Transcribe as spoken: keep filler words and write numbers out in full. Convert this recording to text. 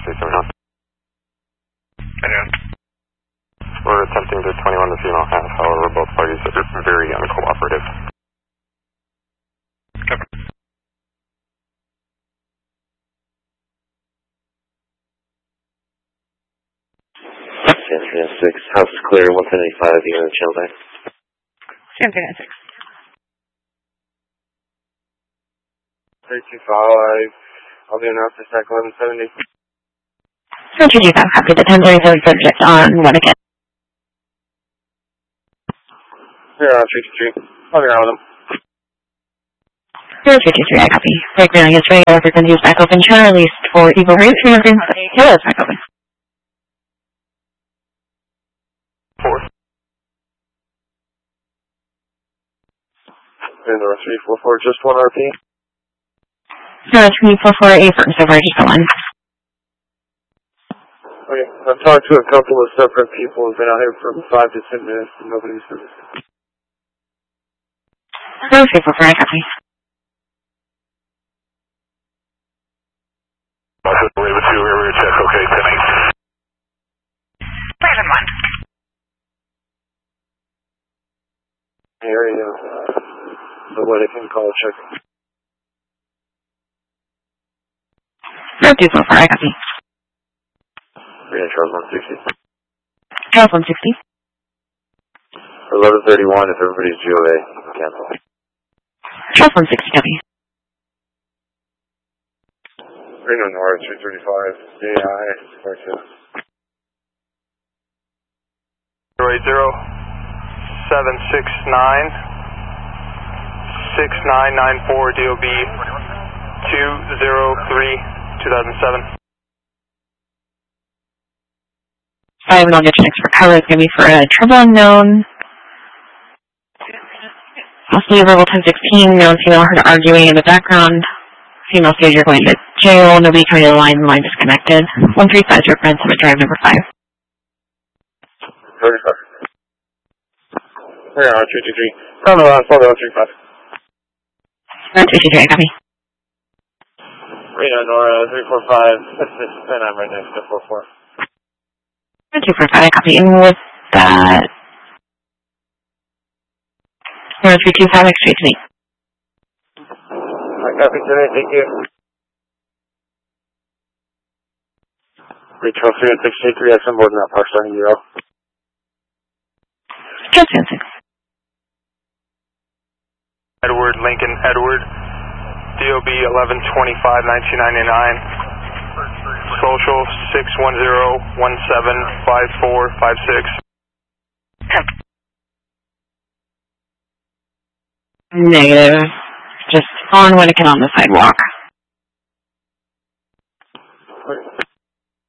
Street coming on. Yeah. We're attempting to twenty-one the female half, however, both parties are very uncooperative. Copy. San Antonio six, house is clear, one seventy-five, you know the channel back. San Antonio six. three two five, I'll be announced to stack eleven seventy. San Antonio five, copy the ten thirty-seven subject on what again? Here on three two three, I'll be around with them. zero three two three, I copy. Break ground against radio, representatives back open, channel released for Eagle Route, three hundred kilos back open. Four. And the rest three four four, just one R P. No, three four four A first, so far just the one. Okay, I've talked to a couple of separate people who've been out here for five to ten minutes and nobody's service. No, three four four, I copy. Wave a two, area check, okay, ten eight. Seven one. Area, uh, the what I can call a check. No, two four four, I copy. Reno Charles one sixty. Charles one sixty. eleven thirty-one, if everybody's G O A, you can cancel. Charles one sixty, copy. Reno North, three thirty-five, D I, four two. zero eight zero, seven six nine, six nine nine four, D O B two zero three, two thousand seven. Five, and I'll get you next for color. It's going to be for a triple unknown. Mostly verbal ten sixteen, known female heard arguing in the background. Female stage you're going to jail, nobody coming to the line, line disconnected. one three five zero, Brent Summit Drive, number five. thirty-five. Here on three two three, on the line, follow three five. one two two three, I copy. Reno Nora, three four five, and I'm right next to four four. one two four five, I copy. And with that, zero three two five, X-ray to me. I copy today, thank you. Reach for three six eight three, X on board now, park starting zero. Just answer. Edward, Lincoln, Edward, D O B eleven twenty-five, nineteen ninety-nine, social six one zero one seven five four five six. Negative. Just on when it can on the sidewalk.